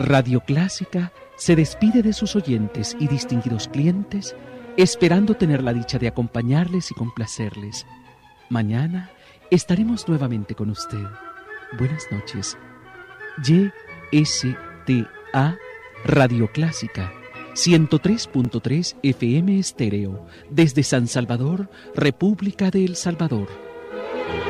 Radio Clásica se despide de sus oyentes y distinguidos clientes, esperando tener la dicha de acompañarles y complacerles. Mañana estaremos nuevamente con usted. Buenas noches. YSTA Radio Clásica 103.3 FM Estéreo, desde San Salvador, República de El Salvador.